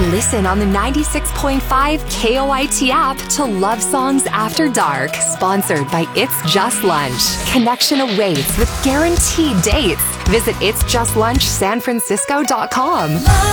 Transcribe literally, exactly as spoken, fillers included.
Listen on the ninety-six point five K O I T app to Love Songs After Dark. Sponsored by It's Just Lunch. Connection awaits with guaranteed dates. Visit its just lunch san francisco dot com.